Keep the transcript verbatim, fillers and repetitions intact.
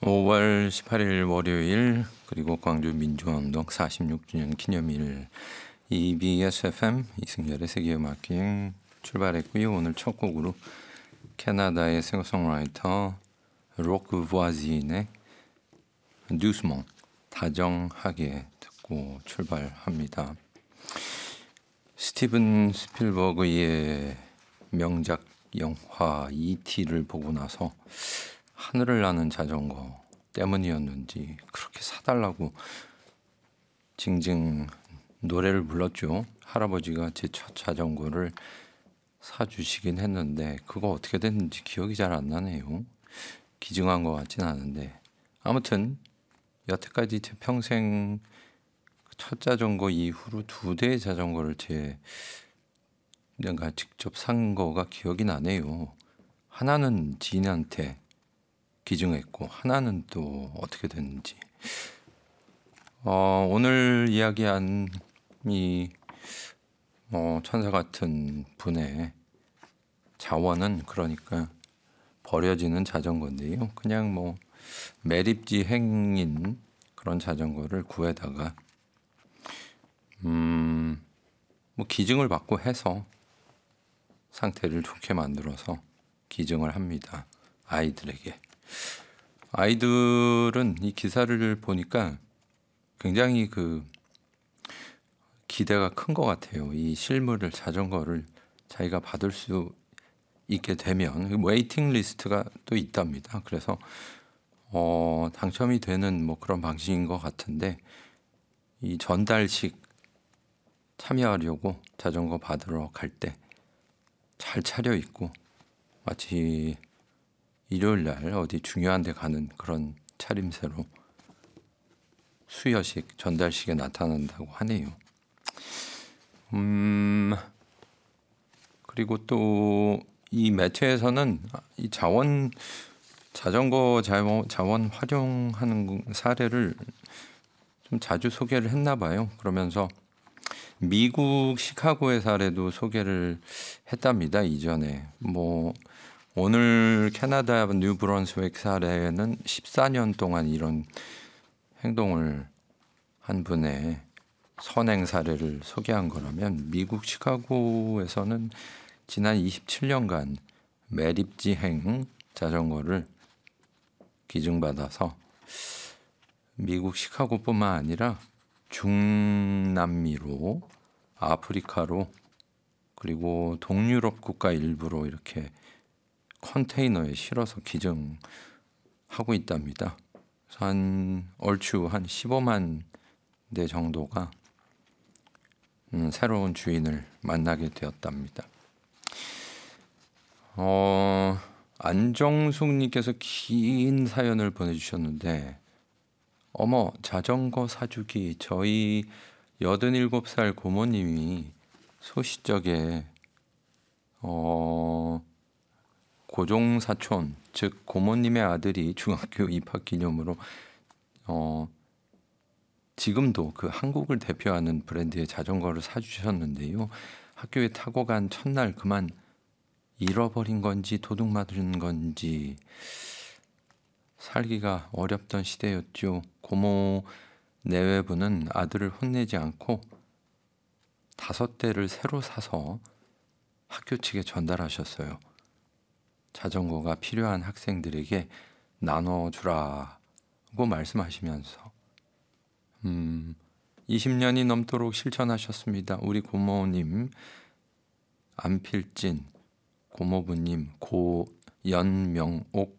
오월 십팔일 월요일, 그리고 광주 민주화운동 사십육 주년 기념일, 이비에스 에프엠 이승열의 세계음악여행 출발했고요. 오늘 첫 곡으로 캐나다의 싱어송라이터 로크 부아진의 두스몽, 다정하게 듣고 출발합니다. 스티븐 스필버그의 명작 영화 이티를 보고 나서 하늘을 나는 자전거 때문이었는지 그렇게 사달라고 징징 노래를 불렀죠. 할아버지가 제 첫 자전거를 사주시긴 했는데 그거 어떻게 됐는지 기억이 잘 안 나네요. 기증한 것 같진 않은데, 아무튼 여태까지 제 평생 첫 자전거 이후로 두 대의 자전거를 제 내가 직접 산 거가 기억이 나네요. 하나는 지인한테 기증했고 하나는 또 어떻게 됐는지. 어, 오늘 이야기한 이 어, 천사 같은 분의 자원은 그러니까 버려지는 자전거인데요. 그냥 뭐 매립지행인 그런 자전거를 구해다가 음, 뭐 기증을 받고 해서 상태를 좋게 만들어서 기증을 합니다. 아이들에게. 아이들은 이 기사를 보니까 굉장히 그 기대가 큰 것 같아요. 이 실물을, 자전거를 자기가 받을 수 있게 되면 웨이팅 리스트가 또 있답니다. 그래서 어, 당첨이 되는 뭐 그런 방식인 것 같은데, 이 전달식 참여하려고 자전거 받으러 갈 때 잘 차려입고 마치 일요일 날 어디 중요한 데 가는 그런 차림새로 수여식, 전달식에 나타난다고 하네요. 음, 그리고 또 이 매체에서는 이 자원, 자전거 자원, 자원 활용하는 사례를 좀 자주 소개를 했나 봐요. 그러면서 미국 시카고의 사례도 소개를 했답니다. 이전에 뭐 오늘 캐나다 뉴브런스윅 사례는 십사 년 동안 이런 행동을 한 분의 선행 사례를 소개한 거라면, 미국 시카고에서는 지난 이십칠 년간 매립지행 자전거를 기증받아서 미국 시카고뿐만 아니라 중남미로, 아프리카로, 그리고 동유럽 국가 일부로 이렇게 컨테이너에 실어서 기증하고 있답니다. 그래서 한 얼추 한 십오만 대 정도가 음, 새로운 주인을 만나게 되었답니다. 어, 안정숙님께서 긴 사연을 보내주셨는데, 어머, 자전거 사주기. 저희 여든일곱 살 고모님이 소시적에 어, 고종 사촌, 즉 고모님의 아들이 중학교 입학 기념으로 어, 지금도 그 한국을 대표하는 브랜드의 자전거를 사주셨는데요. 학교에 타고 간 첫날 그만 잃어버린 건지 도둑 맞은 건지 살기가 어렵던 시대였죠. 고모 내외부는 아들을 혼내지 않고 다섯 대를 새로 사서 학교 측에 전달하셨어요. 자전거가 필요한 학생들에게 나눠주라고 말씀하시면서 음, 이십 년이 넘도록 실천하셨습니다. 우리 고모님 안필진, 고모부님 고연명옥